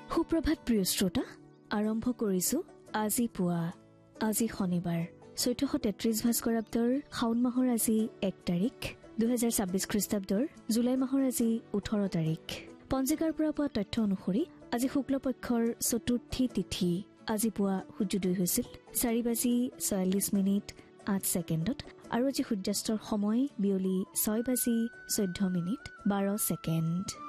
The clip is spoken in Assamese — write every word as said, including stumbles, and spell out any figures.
সুপ্ৰভাত প্ৰিয় শ্ৰোতা, আৰম্ভ কৰিছো আজি পুৱা। আজি শনিবাৰ চৈধ্যশ তেত্ৰিশ ভাস্কৰাব্দৰ শাওণ মাহৰ আজি এক তাৰিখ, দুহেজাৰ ছাব্বিশ খ্ৰীষ্টাব্দৰ জুলাই মাহৰ আজি ওঠৰ তাৰিখ। পঞ্জিকাৰ পৰা পোৱা তথ্য অনুসৰি আজি শুক্লপক্ষৰ চতুৰ্থী তিথি। আজি পুৱা সূৰ্যোদয় হৈছিল চাৰি বাজি ছয়াল্লিশ মিনিট আঠ ছেকেণ্ডত আৰু আজি সূৰ্যাস্তৰ সময় বিয়লি ছয় বাজি চৈধ্য মিনিট বাৰ ছেকেণ্ড।